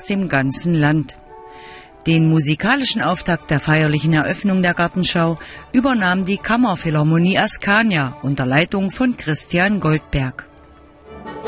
dem ganzen Land. Den musikalischen Auftakt der feierlichen Eröffnung der Gartenschau übernahm die Kammerphilharmonie Askania unter Leitung von Christian Goldberg.